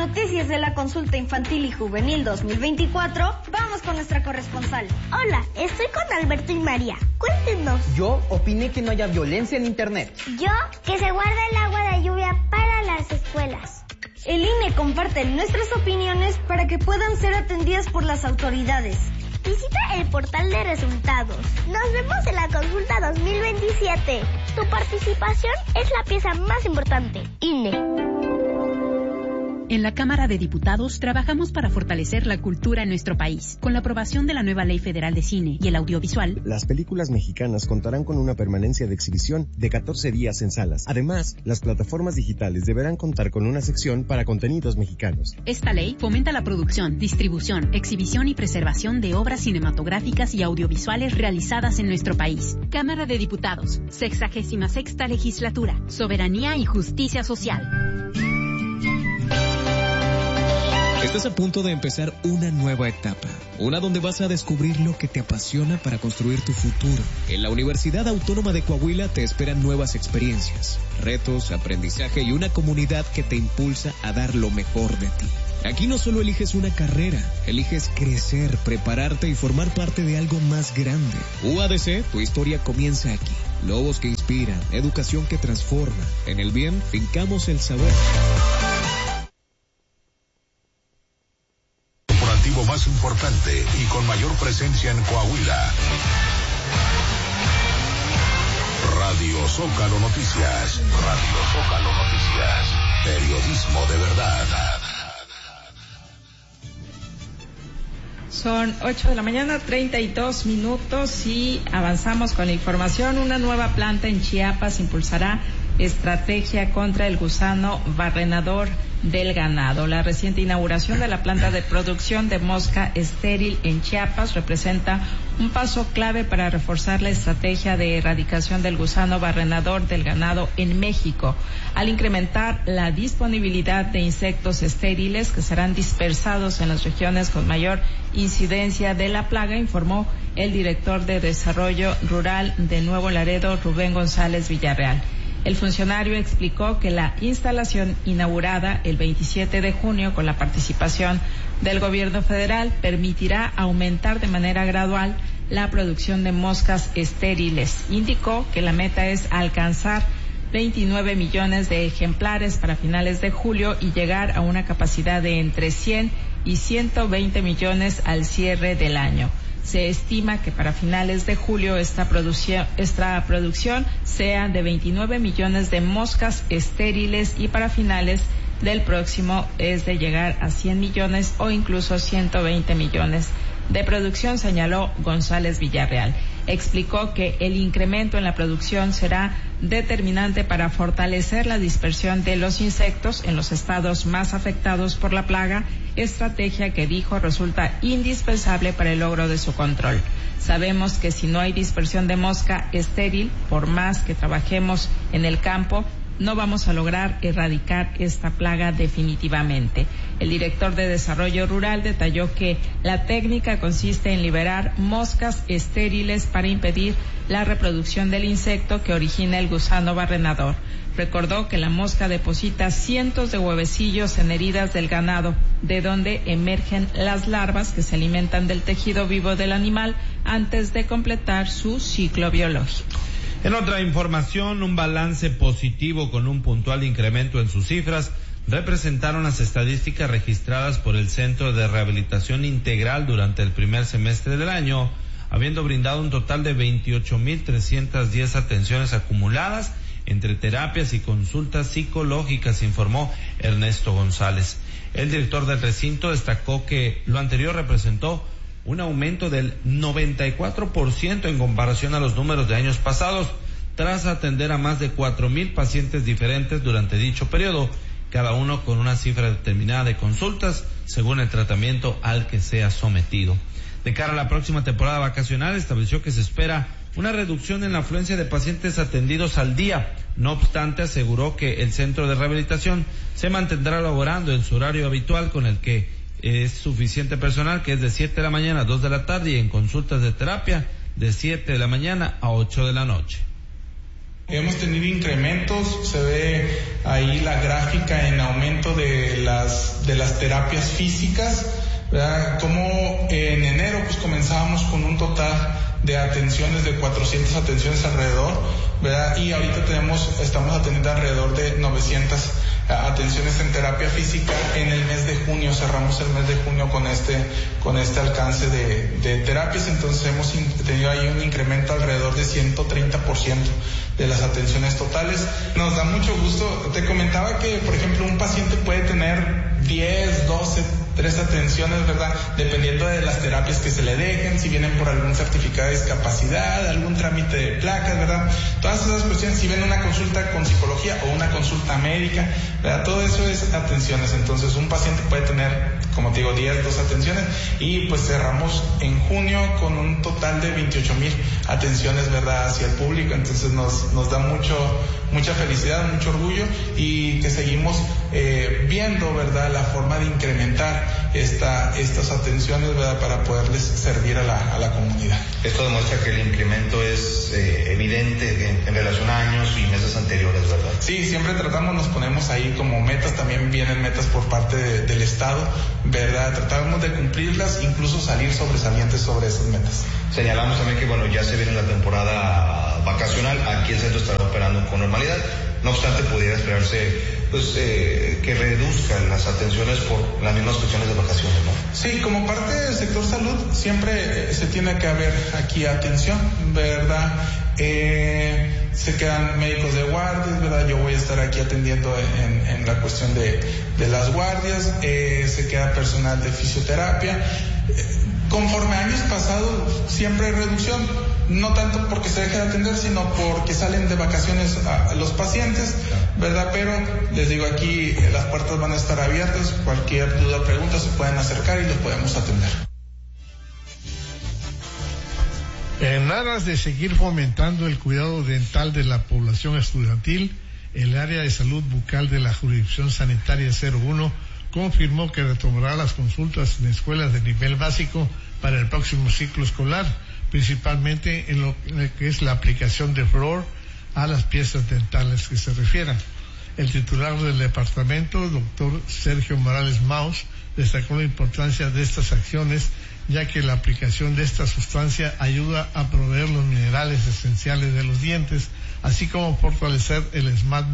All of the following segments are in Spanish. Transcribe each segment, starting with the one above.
noticias de la consulta infantil y juvenil 2024, vamos con nuestra corresponsal. Hola, estoy con Alberto y María. Cuéntenos. Yo opiné que no haya violencia en internet. Yo, que se guarde el agua de lluvia para las escuelas. El INE comparte nuestras opiniones para que puedan ser atendidas por las autoridades. Visita el portal de resultados. Nos vemos en la consulta 2027. Tu participación es la pieza más importante. INE. En la Cámara de Diputados trabajamos para fortalecer la cultura en nuestro país. Con la aprobación de la nueva Ley Federal de Cine y el Audiovisual, las películas mexicanas contarán con una permanencia de exhibición de 14 días en salas. Además, las plataformas digitales deberán contar con una sección para contenidos mexicanos. Esta ley fomenta la producción, distribución, exhibición y preservación de obras cinematográficas y audiovisuales realizadas en nuestro país. Cámara de Diputados, 66ª Legislatura, Soberanía y Justicia Social. Estás a punto de empezar una nueva etapa, una donde vas a descubrir lo que te apasiona para construir tu futuro. En la Universidad Autónoma de Coahuila te esperan nuevas experiencias, retos, aprendizaje y una comunidad que te impulsa a dar lo mejor de ti. Aquí no solo eliges una carrera, eliges crecer, prepararte y formar parte de algo más grande. UADC, tu historia comienza aquí. Lobos que inspiran, educación que transforma. En el bien, fincamos el saber. Más importante y con mayor presencia en Coahuila. Radio Zócalo Noticias. Radio Zócalo Noticias. Periodismo de verdad. Son 8 de la mañana, 32 minutos y avanzamos con la información. Una nueva planta en Chiapas impulsará estrategia contra el gusano barrenador del ganado. La reciente inauguración de la planta de producción de mosca estéril en Chiapas representa un paso clave para reforzar la estrategia de erradicación del gusano barrenador del ganado en México, al incrementar la disponibilidad de insectos estériles que serán dispersados en las regiones con mayor incidencia de la plaga, informó el director de Desarrollo Rural de Nuevo Laredo, Rubén González Villarreal. El funcionario explicó que la instalación inaugurada el 27 de junio con la participación del gobierno federal permitirá aumentar de manera gradual la producción de moscas estériles. Indicó que la meta es alcanzar 29 millones de ejemplares para finales de julio y llegar a una capacidad de entre 100 y 120 millones al cierre del año. Se estima que para finales de julio esta producción sea de 29 millones de moscas estériles y para finales del próximo es de llegar a 100 millones o incluso 120 millones de producción, señaló González Villarreal. Explicó que el incremento en la producción será determinante para fortalecer la dispersión de los insectos en los estados más afectados por la plaga, estrategia que dijo resulta indispensable para el logro de su control. Sabemos que si no hay dispersión de mosca estéril, por más que trabajemos en el campo, no vamos a lograr erradicar esta plaga definitivamente. El director de Desarrollo Rural detalló que la técnica consiste en liberar moscas estériles para impedir la reproducción del insecto que origina el gusano barrenador. Recordó que la mosca deposita cientos de huevecillos en heridas del ganado, de donde emergen las larvas que se alimentan del tejido vivo del animal antes de completar su ciclo biológico. En otra información, un balance positivo con un puntual incremento en sus cifras representaron las estadísticas registradas por el Centro de Rehabilitación Integral durante el primer semestre del año, habiendo brindado un total de 28,310 atenciones acumuladas entre terapias y consultas psicológicas, informó Ernesto González. El director del recinto destacó que lo anterior representó un aumento del 94% en comparación a los números de años pasados, tras atender a más de 4,000 pacientes diferentes durante dicho periodo, cada uno con una cifra determinada de consultas según el tratamiento al que sea sometido. De cara a la próxima temporada vacacional, estableció que se espera una reducción en la afluencia de pacientes atendidos al día. No obstante, aseguró que el centro de rehabilitación se mantendrá laborando en su horario habitual, con el que es suficiente personal, que es de 7 de la mañana a 2 de la tarde, y en consultas de terapia de 7 de la mañana a 8 de la noche. hemos tenido incrementos, se ve ahí la gráfica en aumento de las terapias físicas, ¿verdad? Como en enero pues comenzábamos con un total de atenciones de 400 atenciones alrededor, ¿verdad? Y ahorita estamos atendiendo alrededor de 900 atenciones en terapia física. En el mes de junio, cerramos el mes de junio con este alcance de terapias, entonces hemos tenido ahí un incremento alrededor de 130% de las atenciones totales. Nos da mucho gusto. Te comentaba que, por ejemplo, un paciente puede tener 10, 12, 3 atenciones, ¿verdad? Dependiendo de las terapias que se le dejen, si vienen por algún certificado de discapacidad, algún trámite de placas, ¿verdad? Todas esas cuestiones, si viene una consulta con psicología o una consulta médica, ¿verdad? Todo eso es atenciones. Entonces, un paciente puede tener, como te digo, 10, 12 atenciones, y pues cerramos en junio con un total de 28,000 atenciones, ¿verdad? Hacia el público. Entonces, nos da mucha felicidad, mucho orgullo, y que seguimos viendo, ¿verdad?, la forma de incrementar estas atenciones, ¿verdad?, para poderles servir a la comunidad. Esto demuestra que el incremento es evidente en relación a años y meses anteriores, ¿verdad? Sí, siempre nos ponemos ahí como metas, también vienen metas por parte del Estado, ¿verdad? Tratamos de cumplirlas, incluso salir sobresalientes sobre esas metas. Señalamos también que, bueno, ya se viene la temporada vacacional, aquí el centro estará operando con normalidad, no obstante pudiera esperarse pues que reduzcan las atenciones por las mismas cuestiones de vacaciones, ¿no? Sí, como parte del sector salud siempre se tiene que haber aquí atención, ¿verdad? Se quedan médicos de guardias, ¿verdad? Yo voy a estar aquí atendiendo en la cuestión de las guardias, se queda personal de fisioterapia. Conforme años pasados siempre hay reducción, no tanto porque se deje de atender, sino porque salen de vacaciones a los pacientes, ¿verdad? Pero les digo, aquí las puertas van a estar abiertas, cualquier duda o pregunta se pueden acercar y los podemos atender. En aras de seguir fomentando el cuidado dental de la población estudiantil, el área de salud bucal de la jurisdicción sanitaria 01 confirmó que retomará las consultas en escuelas de nivel básico para el próximo ciclo escolar, principalmente en lo que es la aplicación de flúor a las piezas dentales que se refieran. El titular del departamento, doctor Sergio Morales Maus, destacó la importancia de estas acciones, ya que la aplicación de esta sustancia ayuda a proveer los minerales esenciales de los dientes, así como fortalecer el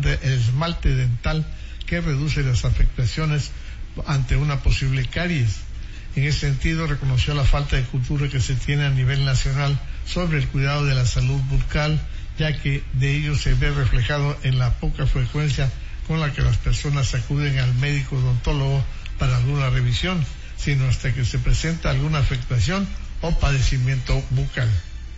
esmalte dental, que reduce las afectaciones ante una posible caries. En ese sentido, reconoció la falta de cultura que se tiene a nivel nacional sobre el cuidado de la salud bucal, ya que de ello se ve reflejado en la poca frecuencia con la que las personas acuden al médico odontólogo para alguna revisión, sino hasta que se presenta alguna afectación o padecimiento bucal.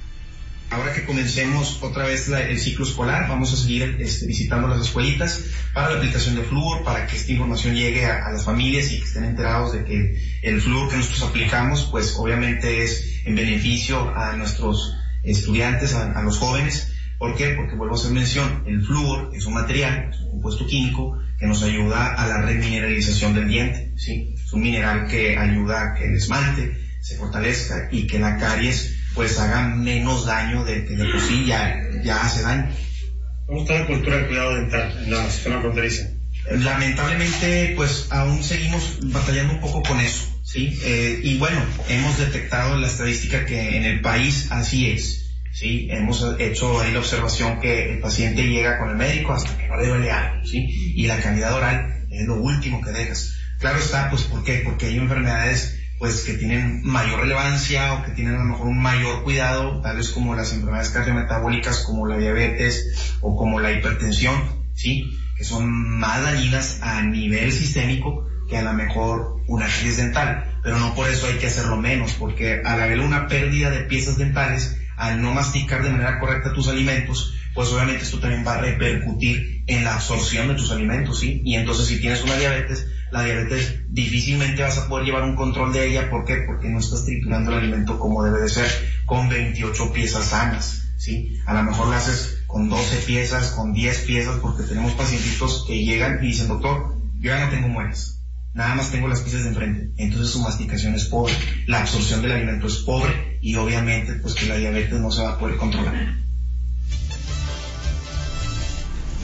Ahora que comencemos otra vez el ciclo escolar, vamos a seguir visitando las escuelitas para la aplicación de flúor, para que esta información llegue a las familias y que estén enterados de que el flúor que nosotros aplicamos, pues obviamente es en beneficio a nuestros estudiantes, a los jóvenes. ¿Por qué? Porque vuelvo a hacer mención, el flúor es un material, es un compuesto químico que nos ayuda a la remineralización del diente, ¿sí? Es un mineral que ayuda a que el esmalte se fortalezca y que la caries pues haga menos daño de que de por sí ya hace daño. ¿Cómo está la cultura del cuidado dental en la zona fronteriza? Lamentablemente, pues aún seguimos batallando un poco con eso, ¿sí? Y bueno, hemos detectado en la estadística que en el país así es, ¿sí? Hemos hecho ahí la observación que el paciente llega con el médico hasta que no le duele algo, ¿sí? Y la cavidad oral es lo último que dejas. Claro está, pues ¿por qué? Porque hay enfermedades pues que tienen mayor relevancia o que tienen a lo mejor un mayor cuidado, tales como las enfermedades cardiometabólicas, como la diabetes o como la hipertensión, ¿sí? Que son más dañinas a nivel sistémico que a lo mejor una caries dental, pero no por eso hay que hacerlo menos, porque al haber una pérdida de piezas dentales, al no masticar de manera correcta tus alimentos, pues obviamente esto también va a repercutir en la absorción de tus alimentos, ¿sí? Y entonces si tienes una diabetes, la diabetes difícilmente vas a poder llevar un control de ella. ¿Por qué? Porque no estás triturando el alimento como debe de ser, con 28 piezas sanas, ¿sí? A lo mejor lo haces con 12 piezas, con 10 piezas, porque tenemos pacientitos que llegan y dicen, doctor, yo ya no tengo muelas, nada más tengo las piezas de enfrente. Entonces su masticación es pobre, la absorción del alimento es pobre y obviamente pues que la diabetes no se va a poder controlar.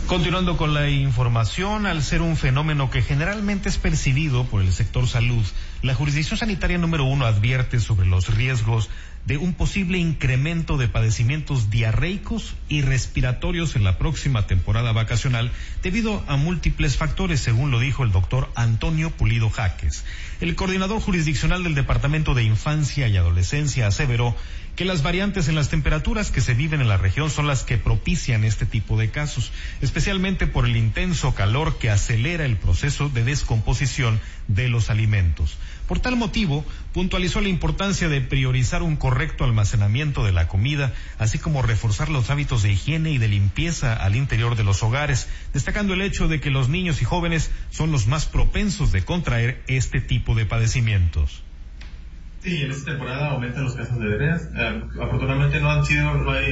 Continuando con la información, al ser un fenómeno que generalmente es percibido por el sector salud, la Jurisdicción Sanitaria número 1 advierte sobre los riesgos de un posible incremento de padecimientos diarreicos y respiratorios en la próxima temporada vacacional debido a múltiples factores, según lo dijo el doctor Antonio Pulido Jaques. El coordinador jurisdiccional del Departamento de Infancia y Adolescencia aseveró que las variantes en las temperaturas que se viven en la región son las que propician este tipo de casos, especialmente por el intenso calor que acelera el proceso de descomposición de los alimentos. Por tal motivo, puntualizó la importancia de priorizar un correcto almacenamiento de la comida, así como reforzar los hábitos de higiene y de limpieza al interior de los hogares, destacando el hecho de que los niños y jóvenes son los más propensos de contraer este tipo de padecimientos. Sí, en esta temporada aumentan los casos de diarreas. Afortunadamente no ha habido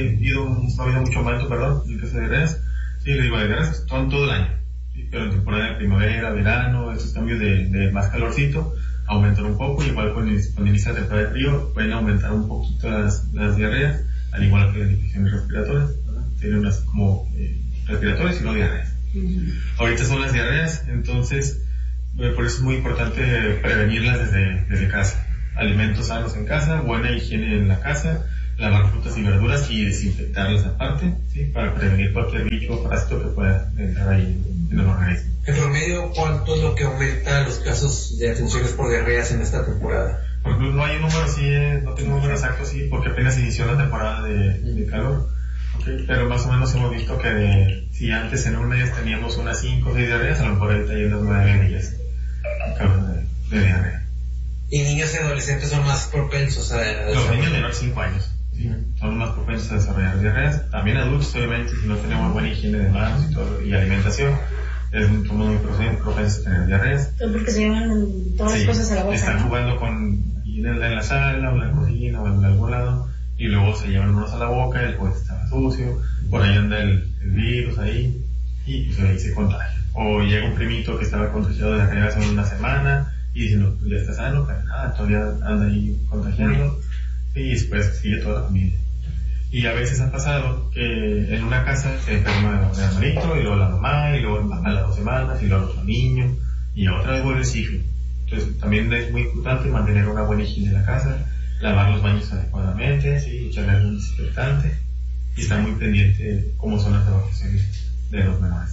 mucho aumento, en casos de diarreas. Sí, les digo, de diarreas son todo el año. Sí, pero en temporada de primavera, verano, esos cambios de más calorcito aumentan un poco. Igual cuando inicia la temporada de frío pueden aumentar un poquito las diarreas, al igual que las infecciones respiratorias, ¿verdad? Tienen unas como respiratorias y no diarreas. Ahorita son las diarreas, entonces por eso es muy importante prevenirlas desde casa. Alimentos sanos en casa, buena higiene en la casa, lavar frutas y verduras y desinfectarlas aparte, ¿sí? Para prevenir cualquier bicho o parásito que pueda entrar ahí en el organismo. En promedio, ¿cuánto es lo que aumenta los casos de atenciones por diarreas en esta temporada? Por ejemplo, no hay un número así, no tengo un número exacto así, porque apenas inició la temporada de calor, ¿okay? Pero más o menos hemos visto que si antes en un mes teníamos unas 5 o 6 diarreas, a lo mejor ahorita hay unas 9 o 10 casos de diarrea. ¿Y niños y adolescentes son más propensos a los niños menores de 5 años, ¿sí? Son más propensos a desarrollar diarreas. También adultos, obviamente, si no tenemos buena higiene de manos y alimentación, somos muy propensos a tener diarreas. Porque se llevan todas las cosas a la boca. Están jugando en la sala o en la cocina o en algún lado y luego se llevan unos a la boca, el juguete estaba sucio, por ahí anda el virus ahí y pues ahí se contagia. O llega un primito que estaba contagiado de diarrea hace una semana y dice, no, pues ya está sano, pero nada, todavía anda ahí contagiando, y después sigue toda la familia. Y a veces ha pasado que en una casa se enferma el hermanito, y luego la mamá, y luego el papá a las 2 semanas, y luego el otro niño, y otra vez vuelve el ciclo. Entonces también es muy importante mantener una buena higiene en la casa, lavar los baños adecuadamente, ¿sí? Echarle algún desinfectante, y estar muy pendiente de cómo son las evacuaciones de los menores.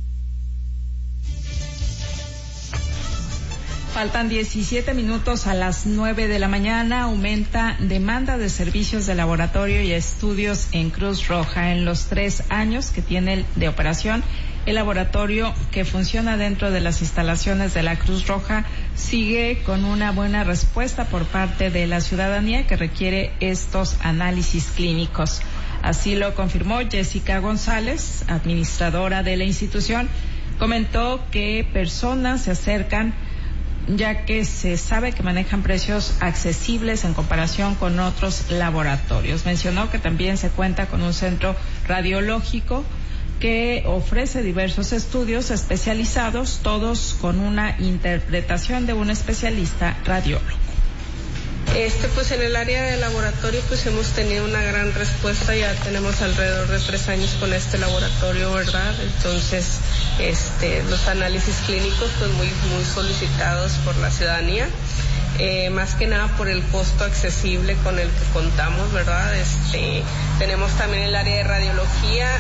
Faltan 17 minutos a las 9 de la mañana. Aumenta demanda de servicios de laboratorio y estudios en Cruz Roja. En los 3 años que tiene de operación, el laboratorio que funciona dentro de las instalaciones de la Cruz Roja sigue con una buena respuesta por parte de la ciudadanía que requiere estos análisis clínicos. Así lo confirmó Jessica González, administradora de la institución. Comentó que personas se acercan ya que se sabe que manejan precios accesibles en comparación con otros laboratorios. Mencionó que también se cuenta con un centro radiológico que ofrece diversos estudios especializados, todos con una interpretación de un especialista radiólogo. Pues en el área de laboratorio pues hemos tenido una gran respuesta, ya tenemos alrededor de 3 años con este laboratorio, ¿verdad? Entonces, los análisis clínicos pues muy solicitados por la ciudadanía, más que nada por el costo accesible con el que contamos, ¿verdad? Tenemos también el área de radiología,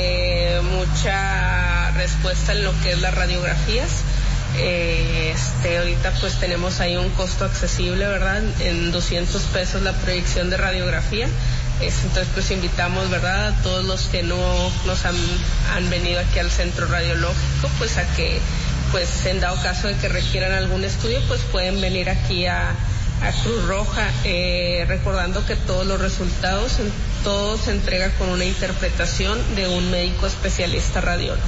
mucha respuesta en lo que es las radiografías. Ahorita pues tenemos ahí un costo accesible, ¿verdad? En 200 pesos la proyección de radiografía. Entonces pues invitamos, ¿verdad?, a todos los que no nos han venido aquí al centro radiológico, pues a que, pues en dado caso de que requieran algún estudio, pues pueden venir aquí a Cruz Roja, recordando que todos los resultados, todo se entrega con una interpretación de un médico especialista radiólogo.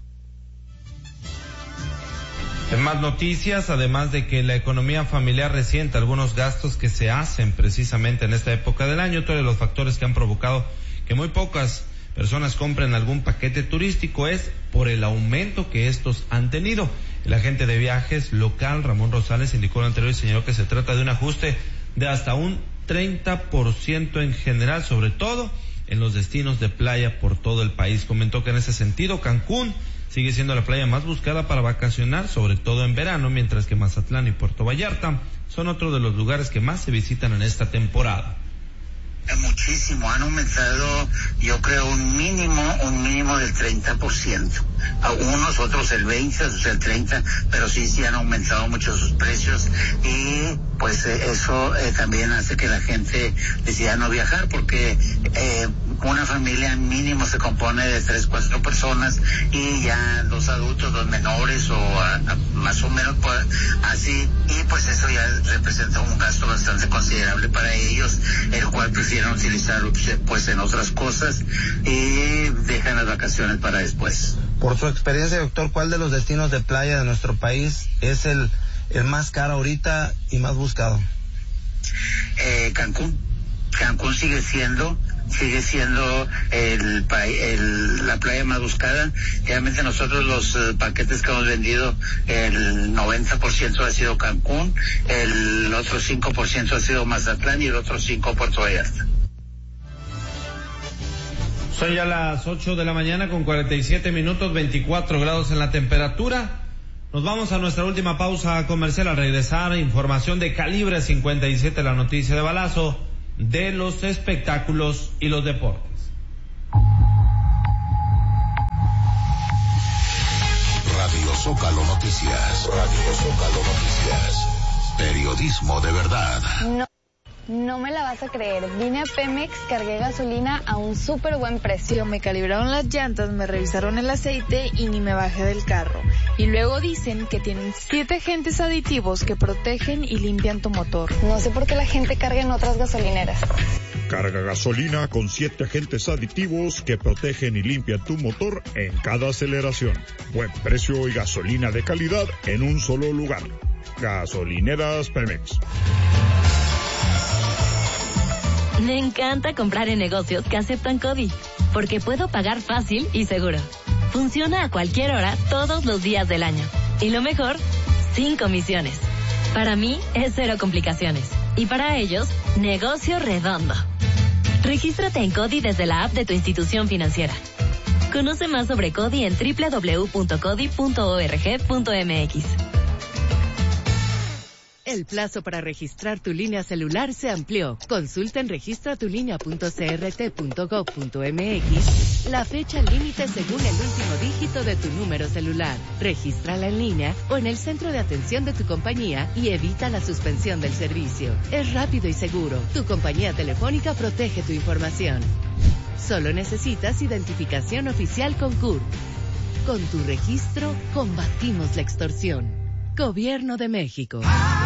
En más noticias, además de que la economía familiar resiente algunos gastos que se hacen precisamente en esta época del año, otro de los factores que han provocado que muy pocas personas compren algún paquete turístico es por el aumento que estos han tenido. El agente de viajes local, Ramón Rosales, indicó lo anterior y señaló que se trata de un ajuste de hasta un 30% en general, sobre todo en los destinos de playa por todo el país. Comentó que en ese sentido Cancún sigue siendo la playa más buscada para vacacionar, sobre todo en verano, mientras que Mazatlán y Puerto Vallarta son otro de los lugares que más se visitan en esta temporada. Muchísimo, han aumentado, yo creo, un mínimo del 30%. Algunos, otros el 20, otros el 30, pero sí han aumentado mucho sus precios y pues eso también hace que la gente decida no viajar, porque una familia mínimo se compone de 3-4 personas y ya los adultos, los menores o más o menos pues, así, y pues eso ya representa un gasto bastante considerable para ellos, el cual prefieren utilizarlo pues en otras cosas y dejan las vacaciones para después. Por su experiencia, doctor, ¿cuál de los destinos de playa de nuestro país es el más caro ahorita y más buscado? Cancún. Cancún sigue siendo la playa más buscada. Realmente nosotros los paquetes que hemos vendido, el 90% ha sido Cancún, el otro 5% ha sido Mazatlán y el otro 5% Puerto Vallarta. Son ya las 8 de la mañana con 47 minutos, 24 grados en la temperatura. Nos vamos a nuestra última pausa comercial. Al regresar, información de Calibre 57, la noticia de balazo, de los espectáculos y los deportes. Radio Zócalo Noticias. Radio Zócalo Noticias. Periodismo de verdad. No me la vas a creer. Vine a Pemex, cargué gasolina a un súper buen precio. Me calibraron las llantas, me revisaron el aceite y ni me bajé del carro. Y luego dicen que tienen 7 agentes aditivos que protegen y limpian tu motor. No sé por qué la gente carga en otras gasolineras. Carga gasolina con 7 agentes aditivos que protegen y limpian tu motor en cada aceleración. Buen precio y gasolina de calidad en un solo lugar. Gasolineras Pemex. Me encanta comprar en negocios que aceptan CODI, porque puedo pagar fácil y seguro. Funciona a cualquier hora, todos los días del año. Y lo mejor, sin comisiones. Para mí es 0 complicaciones. Y para ellos, negocio redondo. Regístrate en CODI desde la app de tu institución financiera. Conoce más sobre CODI en www.codi.org.mx. El plazo para registrar tu línea celular se amplió. Consulta en registratulinea.crt.gov.mx la fecha límite según el último dígito de tu número celular. Regístrala en línea o en el centro de atención de tu compañía y evita la suspensión del servicio. Es rápido y seguro. Tu compañía telefónica protege tu información. Solo necesitas identificación oficial con CURP. Con tu registro, combatimos la extorsión. Gobierno de México.